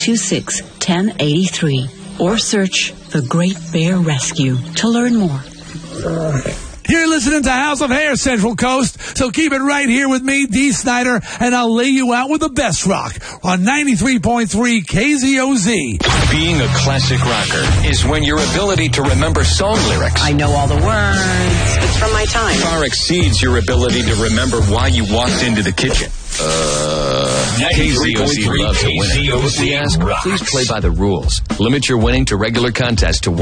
261083 or search The Great Bear Rescue to learn more. You're listening to House of Hair, Central Coast, so keep it right here with me, Dee Snider, and I'll lay you out with the best rock on 93.3 KZOZ. Being a classic rocker is when your ability to remember song lyrics, I know all the words. It's from my time. far exceeds your ability to remember why you walked into the kitchen. KZOZ loves to win. If we ask, please play by the rules. Limit your winning to regular contests to